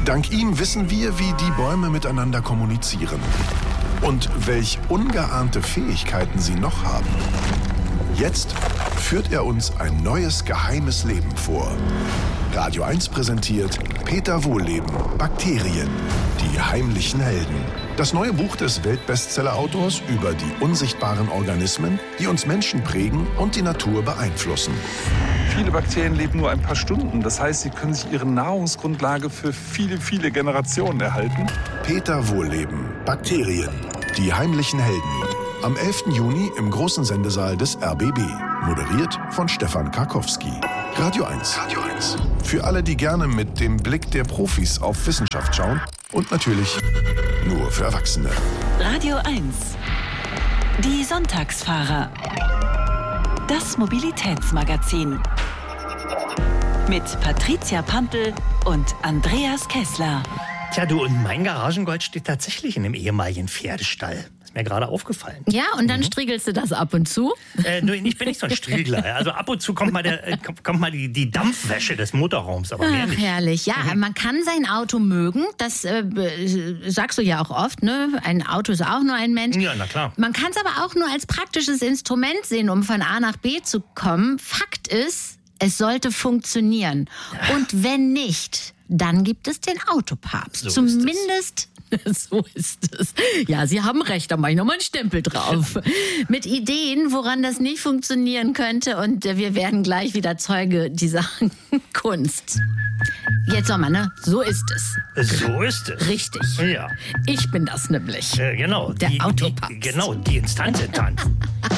Dank ihm wissen wir, wie die Bäume miteinander kommunizieren und welch ungeahnte Fähigkeiten sie noch haben. Jetzt führt er uns ein neues geheimes Leben vor. Radio 1 präsentiert Peter Wohlleben, Bakterien, die heimlichen Helden. Das neue Buch des Weltbestseller-Autors über die unsichtbaren Organismen, die uns Menschen prägen und die Natur beeinflussen. Viele Bakterien leben nur ein paar Stunden. Das heißt, sie können sich ihre Nahrungsgrundlage für viele, viele Generationen erhalten. Peter Wohlleben, Bakterien, die heimlichen Helden. Am 11. Juni im großen Sendesaal des RBB. Moderiert von Stefan Karkowski. Radio 1. Radio 1. Für alle, die gerne mit dem Blick der Profis auf Wissenschaft schauen. Und natürlich nur für Erwachsene. Radio 1. Die Sonntagsfahrer. Das Mobilitätsmagazin. Mit Patricia Pampel und Andreas Kessler. Tja, du, und mein Garagengold steht tatsächlich in einem ehemaligen Pferdestall. Ist mir gerade aufgefallen. Ja, und dann striegelst du das ab und zu? Ich bin nicht so ein Striegler. Also ab und zu kommt mal die Dampfwäsche des Motorraums, aber mehr nicht. Herrlich. Ja, man kann sein Auto mögen. Das sagst du ja auch oft, ne? Ein Auto ist auch nur ein Mensch. Ja, na klar. Man kann es aber auch nur als praktisches Instrument sehen, um von A nach B zu kommen. Fakt ist, es sollte funktionieren. Und wenn nicht, dann gibt es den Autopapst. So Zumindest... So ist es. Ja, Sie haben recht, da mache ich nochmal einen Stempel drauf. Mit Ideen, woran das nicht funktionieren könnte. Und wir werden gleich wieder Zeuge dieser Kunst. Jetzt nochmal, ne? So ist es. So ist es. Richtig. Ja. Ich bin das nämlich. Genau. Der Autopapst. Genau, die Instanz.